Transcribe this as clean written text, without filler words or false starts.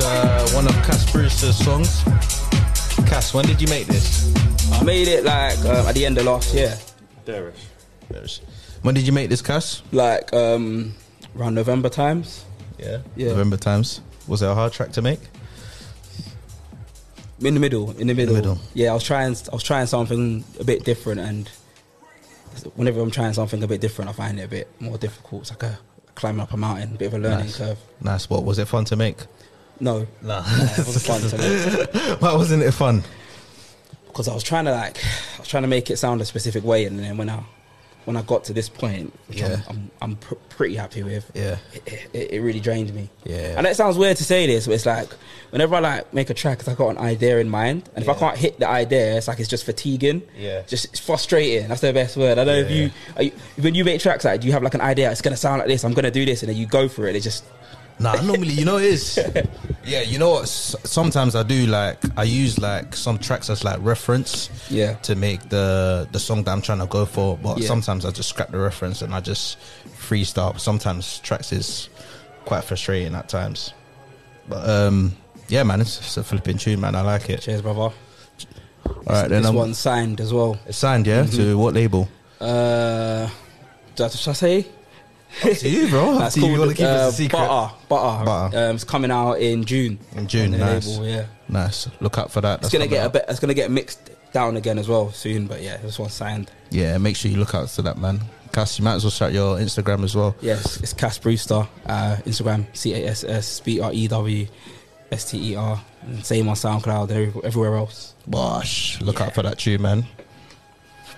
one of Cass Brewster's songs. Cass, when did you make this? I made it like at the end of last year. Darish. When did you make this, Cass? Like around November times. Yeah. Yeah. Times. Was it a hard track to make? In the middle. Yeah, I was trying something a bit different, and whenever I'm trying something a bit different, I find it a bit more difficult. It's like climbing up a mountain, a bit of a learning curve. Nice. What was it fun to make? No, it wasn't fun to make. Why wasn't it fun? Because I was trying to make it sound a specific way, and then when I got to this point, which I'm pretty happy with, it really drained me. Yeah. And it sounds weird to say this, but it's like whenever I like make a track, cause I got an idea in mind, and if I can't hit the idea, it's like it's just fatiguing. Yeah. Just it's frustrating. That's the best word. I don't know if when you make tracks, like, do you have like an idea? It's gonna sound like this. I'm gonna do this, and then you go for it. It just. Nah, normally, you know it is. Yeah, you know what? Sometimes I do I use like some tracks as like reference. Yeah. To make the song that I'm trying to go for, but sometimes I just scrap the reference and I just freestyle. Sometimes tracks is quite frustrating at times, but yeah, man, it's a flipping tune, man. I like it. Cheers, brother. All right, then this one's signed as well. It's signed, yeah. Mm-hmm. To what label? Should I say? Up to you, bro. That's called, you want to keep it a secret. Butter. It's coming out in June. Nice. Label, yeah. Nice. Look out for that. It's gonna get mixed down again as well soon. But yeah, this one's signed. Yeah, make sure you look out for that, man. Cass, you might as well start your Instagram as well. Yes, it's Cass Brewster. Instagram CassBrewster. And same on SoundCloud and everywhere else. Bosh. Look out for that tune, man.